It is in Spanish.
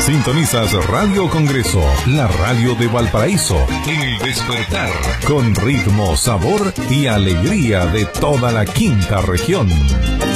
Sintonizas Radio Congreso, la radio de Valparaíso, El Despertar, con ritmo, sabor y alegría de toda la quinta región.